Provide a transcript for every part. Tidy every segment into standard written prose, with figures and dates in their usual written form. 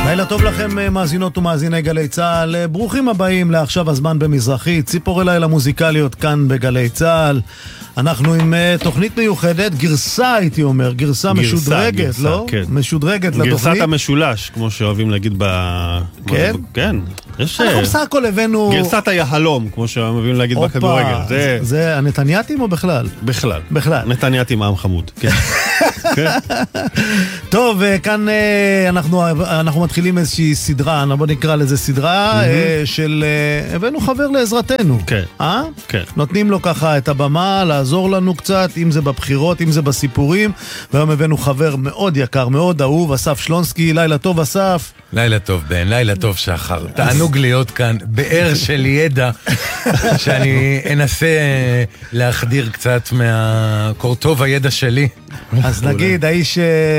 לילה טוב לכם מאזינות ומאזיני גלי צהל, ברוכים הבאים לעכשיו הזמן במזרחית, ציפורי לילה מוזיקליות כאן בגלי צהל. אנחנו עם תוכנית מיוחדת, גרסה הייתי אומר, גרסה משודרגת, לא? כן. משודרגת לתוכנית. גרסת המשולש, כמו שאוהבים להגיד כן? כן. אנחנו בסך הכל הבאנו... גרסת היהלום, כמו שאוהבים להגיד בכדורגל. זה הנתנייתים או בכלל? בכלל. נתנייתים עם חמוד. כן. טוב, כאן אנחנו מתחילים איזושהי סדרה, בוא נקרא לזה סדרה, של הבאנו חבר לעזרתנו. כן. כן. נותנים לו ככה את הבמה, לעזור לנו קצת, אם זה בבחירות, אם זה בסיפורים, והיום הבאנו חבר מאוד יקר, מאוד אהוב, אסף שלונסקי. לילה טוב אסף. לילה טוב בן, לילה טוב שחר. תענוג להיות כאן, באר של ידע, שאני אנסה להחדיר קצת מהקורטוב הידע שלי. אז נגיד, האיש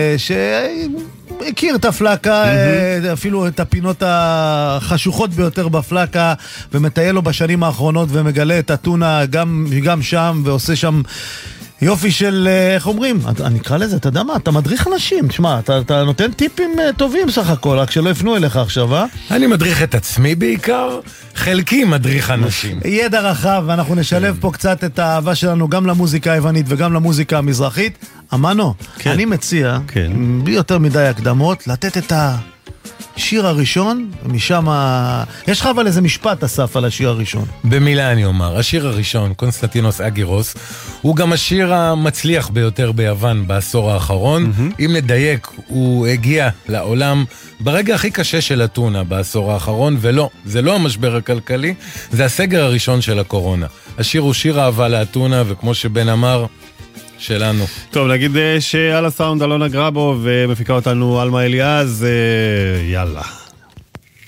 הכיר את הפלקה, אפילו את הפינות החשוכות ביותר בפלקה, ומטייל לו בשנים האחרונות ומגלה את הטונה גם שם, ועושה שם יופי של, איך אומרים? אני אקרא לזה, אתה יודע מה? אתה מדריך אנשים, תשמע, אתה נותן טיפים טובים סך הכל, רק שלא יפנו אליך עכשיו, אה? אני מדריך את עצמי בעיקר, חלקי מדריך אנשים. ידע רחב, ואנחנו נשלב פה קצת את האהבה שלנו גם למוזיקה היוונית וגם למוזיקה המזרחית. אמנו, אני מציע, בלי יותר מדי הקדמות, לתת את השיר הראשון, ומשם... יש לך אבל איזה משפט, אסף, על השיר הראשון. במילה אני אומר, השיר הראשון, קונסטנטינוס אגירוס, הוא גם השיר המצליח ביותר ביוון בעשור האחרון. אם נדייק, הוא הגיע לעולם ברגע הכי קשה של אתונה בעשור האחרון, ולא, זה לא המשבר הכלכלי, זה הסגר הראשון של הקורונה. השיר הוא שיר אהבה לאתונה, וכמו שבן אמר, שלנו. טוב, נגיד שעל הסאונד אלונה גרבו ומפיקה אותנו אלמה אליעז, יאללה.